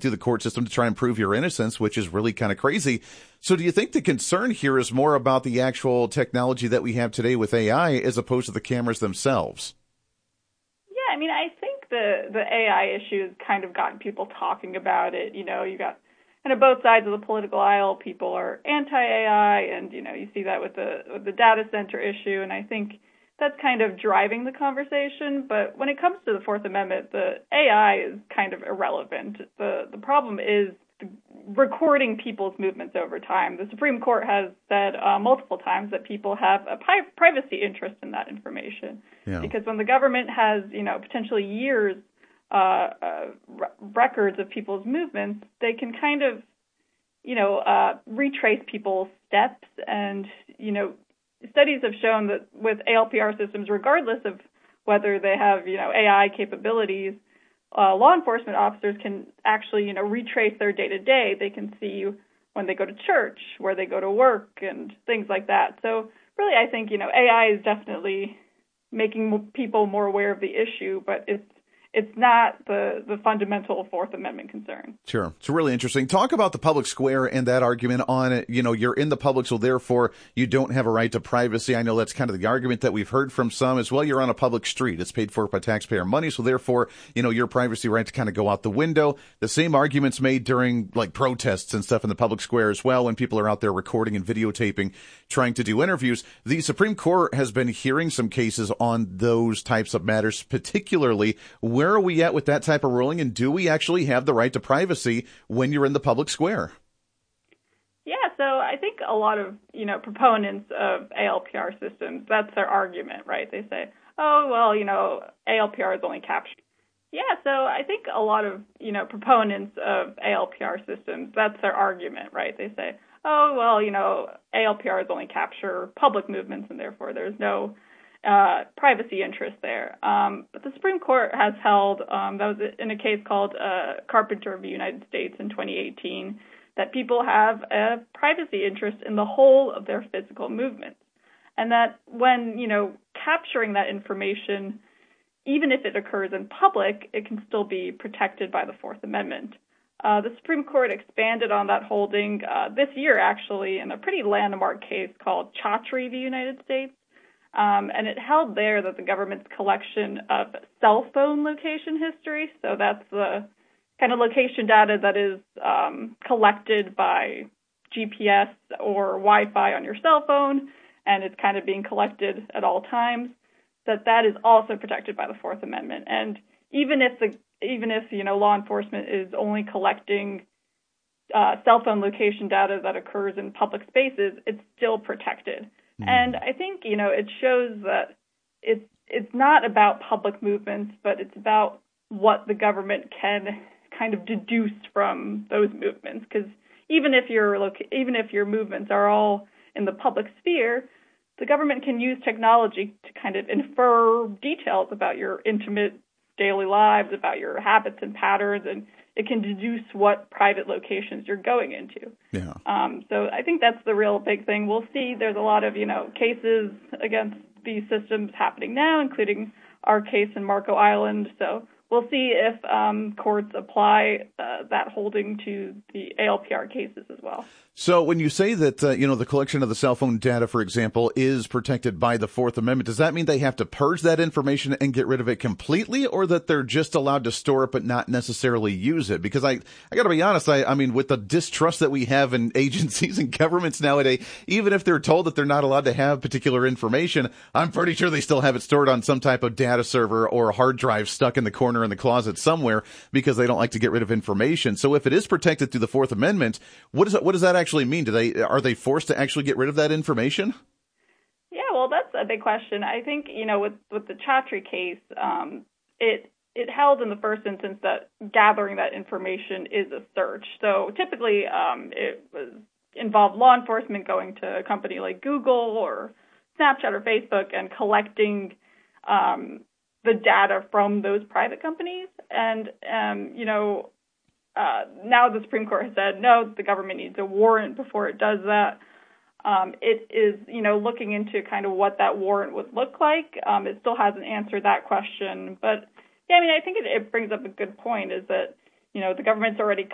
through the court system to try and prove your innocence, which is really kind of crazy. So do you think the concern here is more about the actual technology that we have today with AI as opposed to the cameras themselves? Yeah, I mean, I think the AI issue has kind of gotten people talking about it. You got kind of both sides of the political aisle. People are anti-AI, and, you see that with the data center issue, and I think that's kind of driving the conversation. But when it comes to the Fourth Amendment, the AI is kind of irrelevant. The problem is recording people's movements over time. The Supreme Court has said multiple times that people have a privacy interest in that information. Yeah. Because when the government has, potentially years records of people's movements, they can kind of, retrace people's steps. And, studies have shown that with ALPR systems, regardless of whether they have, AI capabilities, law enforcement officers can actually, retrace their day-to-day. They can see when they go to church, where they go to work, and things like that. So really, I think, AI is definitely making people more aware of the issue, but it's not the fundamental Fourth Amendment concern. Sure. It's really interesting. Talk about the public square and that argument on it. You're in the public, so therefore you don't have a right to privacy. I know that's kind of the argument that we've heard from some as well. You're on a public street. It's paid for by taxpayer money, so therefore, your privacy rights kind of go out the window. The same arguments made during like protests and stuff in the public square as well, when people are out there recording and videotaping, trying to do interviews. The Supreme Court has been hearing some cases on those types of matters, particularly where are we at with that type of ruling, and do we actually have the right to privacy when you're in the public square? Yeah, so I think a lot of, proponents of ALPR systems, that's their argument, right? They say, oh, well, ALPR is only captured. Yeah, so I think a lot of, proponents of ALPR systems, that's their argument, right? They say, oh, well, ALPRs only capture public movements, and therefore there's no privacy interest there. But the Supreme Court has held, that was in a case called Carpenter v. United States in 2018, that people have a privacy interest in the whole of their physical movements. And that when, capturing that information, even if it occurs in public, it can still be protected by the Fourth Amendment. The Supreme Court expanded on that holding this year, actually, in a pretty landmark case called Chaudhry v. United States. And it held there that the government's collection of cell phone location history, so that's the kind of location data that is collected by GPS or Wi-Fi on your cell phone, and it's kind of being collected at all times, that is also protected by the Fourth Amendment. And even if law enforcement is only collecting cell phone location data that occurs in public spaces, it's still protected. And I think, it shows that it's not about public movements, but it's about what the government can kind of deduce from those movements. Because even if your movements are all in the public sphere, the government can use technology to kind of infer details about your intimate daily lives, about your habits and patterns, and it can deduce what private locations you're going into. Yeah. So I think that's the real big thing. We'll see. There's a lot of, cases against these systems happening now, including our case in Marco Island. So we'll see if courts apply that holding to the ALPR cases as well. So when you say that, the collection of the cell phone data, for example, is protected by the Fourth Amendment, does that mean they have to purge that information and get rid of it completely, or that they're just allowed to store it but not necessarily use it? Because I got to be honest, I mean, with the distrust that we have in agencies and governments nowadays, even if they're told that they're not allowed to have particular information, I'm pretty sure they still have it stored on some type of data server or a hard drive stuck in the corner in the closet somewhere because they don't like to get rid of information. So if it is protected through the Fourth Amendment, what does that actually mean? Are they forced to actually get rid of that information? Yeah, well, that's a big question. I think, with the Chaudhry case, it held in the first instance that gathering that information is a search. So typically it involved law enforcement going to a company like Google or Snapchat or Facebook and collecting the data from those private companies. And, now the Supreme Court has said, no, the government needs a warrant before it does that. It is, looking into kind of what that warrant would look like. It still hasn't answered that question. But, yeah, I mean, I think it brings up a good point is that, the government's already